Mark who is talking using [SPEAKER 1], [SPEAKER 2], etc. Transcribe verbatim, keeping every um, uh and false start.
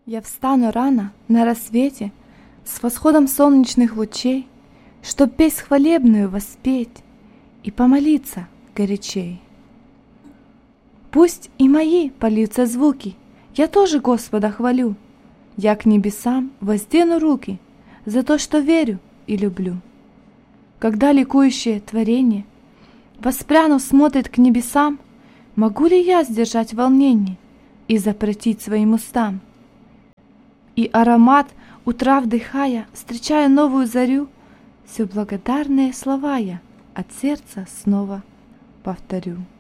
[SPEAKER 1] Я встану рано, на рассвете, с восходом солнечных лучей, чтоб песнь хвалебную воспеть и помолиться горячей. Пусть и мои польются звуки, я тоже Господа хвалю, я к небесам воздену руки за то, что верю и люблю. Когда ликующее творение, воспрянув, смотрит к небесам, могу ли я сдержать волнение и запретить своим устам? И аромат утра вдыхая, встречая новую зарю, все благодарные слова я от сердца снова повторю.